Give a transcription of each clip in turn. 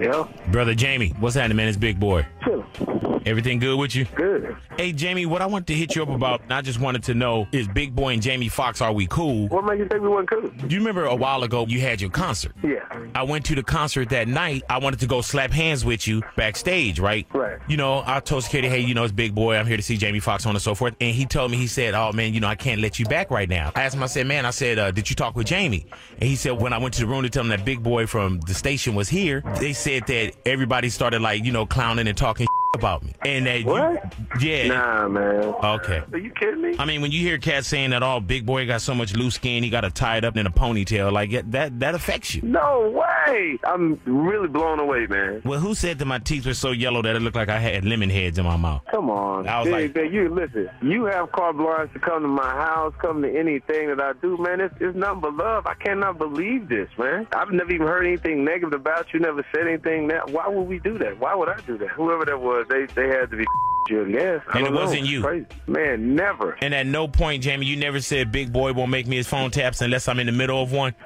Yeah. Brother Jamie, what's happening, man? It's Big Boy. Chill. Everything good with you? Good. Hey, Jamie, what I wanted to hit you up about, and I just wanted to know, is Big Boy and Jamie Foxx, are we cool? What made you think we weren't cool? Do you remember a while ago you had your concert? Yeah. I went to the concert that night. I wanted to go slap hands with you backstage, right? Right. You know, I told security, hey, you know, it's Big Boy. I'm here to see Jamie Foxx, on and so forth. And he told me, he said, oh, man, you know, I can't let you back right now. I asked him, I said, man, did you talk with Jamie? And he said, when I went to the room to tell him that Big Boy from the station was here, they said that everybody started, like, you know, clowning and talking about me. And that What? Yeah. Nah, man. Okay. Are you kidding me? I mean, when you hear cats saying that, oh, Big Boy got so much loose skin, he got to tie it up in a ponytail, like, that affects you. No way. I'm really blown away, man. Well, who said that my teeth were so yellow that it looked like I had lemon heads in my mouth? Come on. I was like, you listen, you have carte blanche to come to my house, come to anything that I do, man. It's nothing but love. I cannot believe this, man. I've never even heard anything negative about you, never said anything. Why would we do that? Why would I do that? Whoever that was, they had to be you, I guess. And it wasn't you. Crazy. Man, never. And at no point, Jamie, you never said Big Boy won't make me his phone taps unless I'm in the middle of one.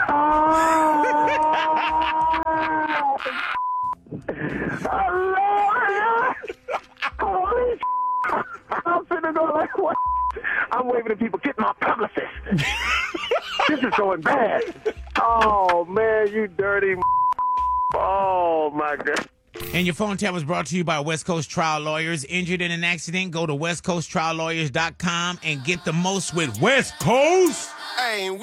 I'm finna go like, what? I'm waving at people, get my publicist. This is going bad. Oh, man, you dirty. Oh, my God. And your phone tap was brought to you by West Coast Trial Lawyers. Injured in an accident? Go to westcoasttriallawyers.com and get the most with West Coast. Hey,